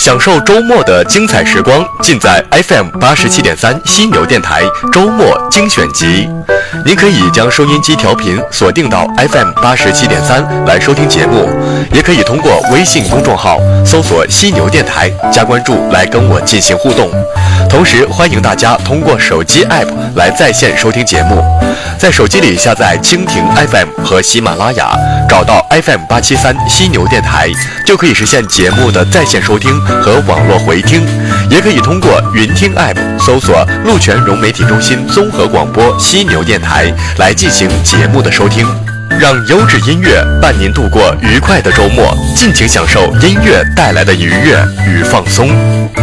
享受周末的精彩时光，尽在 FM87.3犀牛电台周末精选集。您可以将收音机调频锁定到 FM87.3来收听节目，也可以通过微信公众号搜索犀牛电台加关注来跟我进行互动。同时欢迎大家通过手机 App 来在线收听节目，在手机里下载蜻蜓 FM 和喜马拉雅，找到 FM873犀牛电台，就可以实现节目的在线收听和网络回听。也可以通过云听 App 搜索陆泉融媒体中心综合广播犀牛电台来进行节目的收听。让优质音乐伴您度过愉快的周末，尽情享受音乐带来的愉悦与放松。